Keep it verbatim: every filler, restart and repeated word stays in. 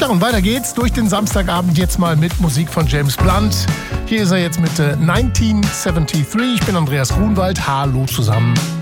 und weiter geht's durch den Samstagabend jetzt mal mit Musik von James Blunt. Hier ist er jetzt mit äh, neunzehnhundertdreiundsiebzig. Ich bin Andreas Grunwald. Hallo zusammen.